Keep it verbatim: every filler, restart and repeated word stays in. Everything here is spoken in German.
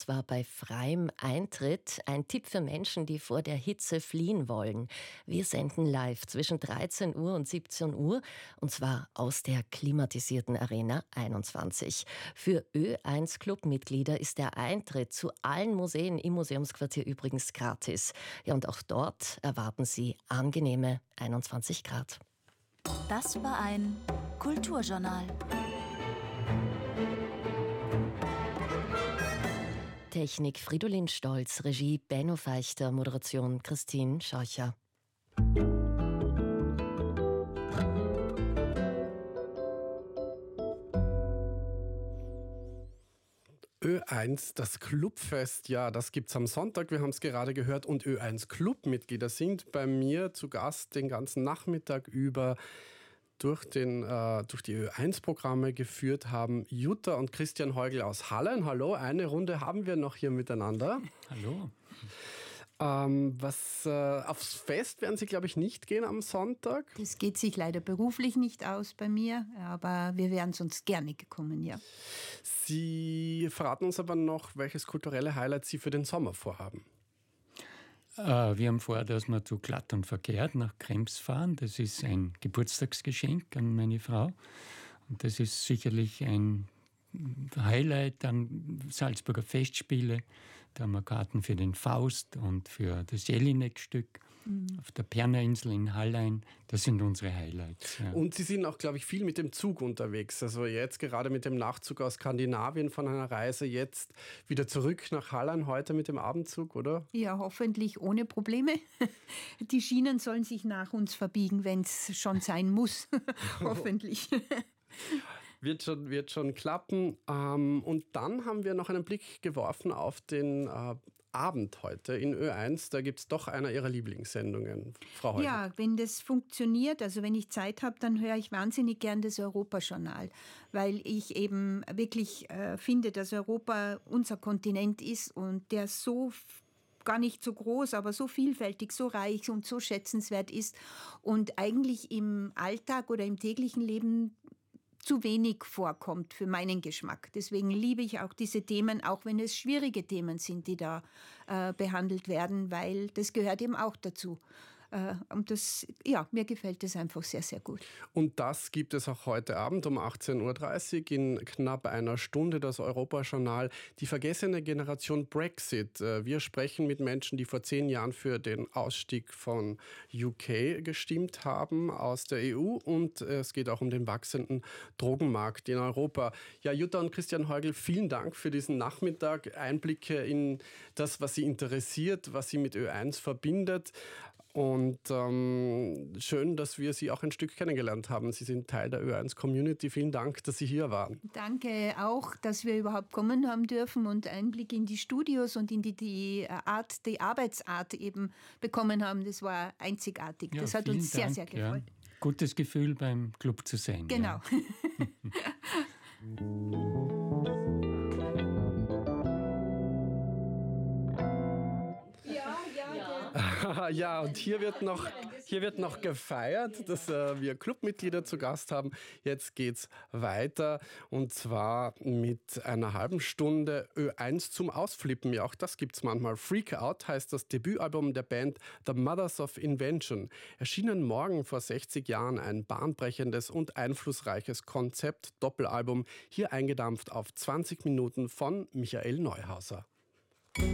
War bei freiem Eintritt ein Tipp für Menschen, die vor der Hitze fliehen wollen. Wir senden live zwischen dreizehn Uhr und siebzehn Uhr und zwar aus der klimatisierten Arena einundzwanzig. Für Ö eins Clubmitglieder ist der Eintritt zu allen Museen im Museumsquartier übrigens gratis. Ja, und auch dort erwarten Sie angenehme einundzwanzig Grad. Das war ein Kulturjournal. Technik Fridolin Stolz, Regie Benno Feichter, Moderation Christine Scheucher. Ö eins, das Clubfest, ja, das gibt's am Sonntag, wir haben es gerade gehört. Und Ö eins Clubmitglieder sind bei mir zu Gast den ganzen Nachmittag über. Durch, den, äh, durch die Ö eins Programme geführt haben Jutta und Christian Heugel aus Hallein. Hallo, eine Runde haben wir noch hier miteinander. Hallo. Ähm, was, äh, aufs Fest werden Sie, glaube ich, nicht gehen am Sonntag? Das geht sich leider beruflich nicht aus bei mir, aber wir wären sonst gerne gekommen, ja. Sie verraten uns aber noch, welches kulturelle Highlight Sie für den Sommer vorhaben. Äh, wir haben vor, dass wir zu Glatt und Verkehrt nach Krems fahren. Das ist ein Geburtstagsgeschenk an meine Frau. Und das ist sicherlich ein Highlight an Salzburger Festspiele. Da haben wir Karten für den Faust und für das Jelinek-Stück mhm. auf der Pernerinsel in Hallein. Das sind unsere Highlights. Ja. Und Sie sind auch, glaube ich, viel mit dem Zug unterwegs. Also jetzt gerade mit dem Nachzug aus Skandinavien von einer Reise, jetzt wieder zurück nach Hallein, heute mit dem Abendzug, oder? Ja, hoffentlich ohne Probleme. Die Schienen sollen sich nach uns verbiegen, wenn es schon sein muss. Hoffentlich. Wird schon, wird schon klappen. Ähm, und dann haben wir noch einen Blick geworfen auf den äh, Abend heute in Ö eins. Da gibt es doch einer Ihrer Lieblingssendungen, Frau Heugel. Ja, wenn das funktioniert, also wenn ich Zeit habe, dann höre ich wahnsinnig gern das Europajournal, weil ich eben wirklich äh, finde, dass Europa unser Kontinent ist und der so gar nicht so groß, aber so vielfältig, so reich und so schätzenswert ist und eigentlich im Alltag oder im täglichen Leben zu wenig vorkommt für meinen Geschmack. Deswegen liebe ich auch diese Themen, auch wenn es schwierige Themen sind, die da äh, behandelt werden, weil das gehört eben auch dazu. Äh, und das, ja, mir gefällt das einfach sehr, sehr gut. Und das gibt es auch heute Abend um achtzehn Uhr dreißig in knapp einer Stunde, das Europajournal. Die vergessene Generation Brexit. Wir sprechen mit Menschen, die vor zehn Jahren für den Ausstieg von U K gestimmt haben aus der E U. Und es geht auch um den wachsenden Drogenmarkt in Europa. Ja, Jutta und Christian Heugel, vielen Dank für diesen Nachmittag. Einblicke in das, was Sie interessiert, was Sie mit Ö eins verbindet. Und ähm, schön, dass wir Sie auch ein Stück kennengelernt haben. Sie sind Teil der Ö eins Community. Vielen Dank, dass Sie hier waren. Danke auch, dass wir überhaupt kommen haben dürfen und Einblick in die Studios und in die, die Art, die Arbeitsart eben bekommen haben. Das war einzigartig. Ja, das hat uns sehr, Dank, sehr gefreut. Ja. Gutes Gefühl beim Club zu sein. Genau. Ja. Ja, und hier wird noch, hier wird noch gefeiert, dass äh, wir Clubmitglieder zu Gast haben. Jetzt geht's weiter und zwar mit einer halben Stunde Ö eins zum Ausflippen. Ja, auch das gibt's manchmal. Freak Out heißt das Debütalbum der Band The Mothers of Invention. Erschienen morgen vor sechzig Jahren ein bahnbrechendes und einflussreiches Konzept-Doppelalbum. Hier eingedampft auf zwanzig Minuten von Michael Neuhauser.